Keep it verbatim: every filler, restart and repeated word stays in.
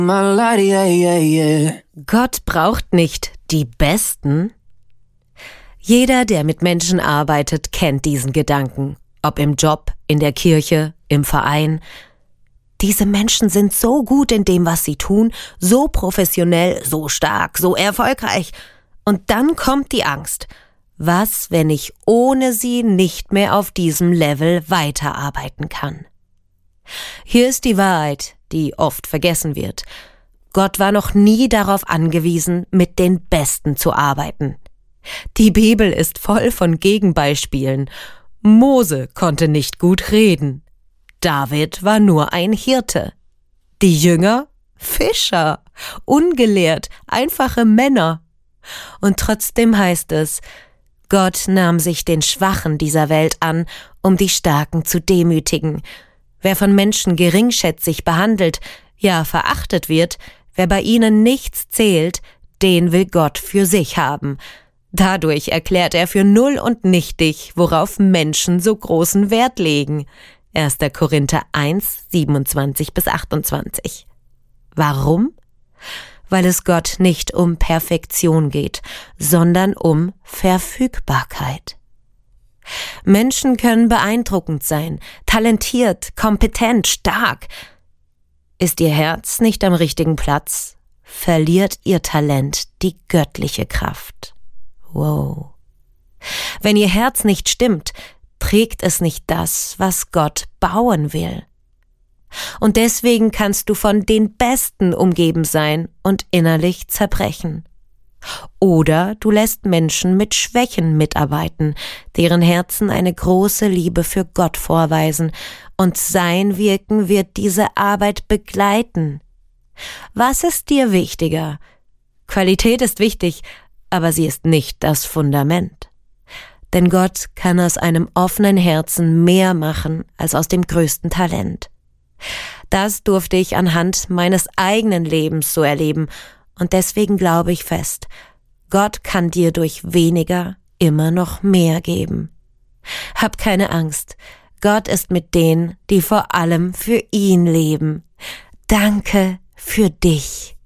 Gott braucht nicht die Besten. Jeder, der mit Menschen arbeitet, kennt diesen Gedanken. Ob im Job, in der Kirche, im Verein. Diese Menschen sind so gut in dem, was sie tun, so professionell, so stark, so erfolgreich. Und dann kommt die Angst. Was, wenn ich ohne sie nicht mehr auf diesem Level weiterarbeiten kann? Hier ist die Wahrheit, die oft vergessen wird. Gott war noch nie darauf angewiesen, mit den Besten zu arbeiten. Die Bibel ist voll von Gegenbeispielen. Mose konnte nicht gut reden. David war nur ein Hirte. Die Jünger? Fischer. Ungelehrt, einfache Männer. Und trotzdem heißt es, Gott nahm sich den Schwachen dieser Welt an, um die Starken zu demütigen. Wer von Menschen geringschätzig behandelt, ja verachtet wird, wer bei ihnen nichts zählt, den will Gott für sich haben. Dadurch erklärt er für null und nichtig, worauf Menschen so großen Wert legen. erster Korinther eins, siebenundzwanzig bis achtundzwanzig. Warum? Weil es Gott nicht um Perfektion geht, sondern um Verfügbarkeit. Menschen können beeindruckend sein, talentiert, kompetent, stark. Ist ihr Herz nicht am richtigen Platz, verliert ihr Talent die göttliche Kraft. Wow. Wenn ihr Herz nicht stimmt, trägt es nicht das, was Gott bauen will. Und deswegen kannst du von den Besten umgeben sein und innerlich zerbrechen. Oder du lässt Menschen mit Schwächen mitarbeiten, deren Herzen eine große Liebe für Gott vorweisen, und sein Wirken wird diese Arbeit begleiten. Was ist dir wichtiger? Qualität ist wichtig, aber sie ist nicht das Fundament. Denn Gott kann aus einem offenen Herzen mehr machen als aus dem größten Talent. Das durfte ich anhand meines eigenen Lebens so erleben, und deswegen glaube ich fest, Gott kann dir durch weniger immer noch mehr geben. Hab keine Angst, Gott ist mit denen, die vor allem für ihn leben. Danke für dich.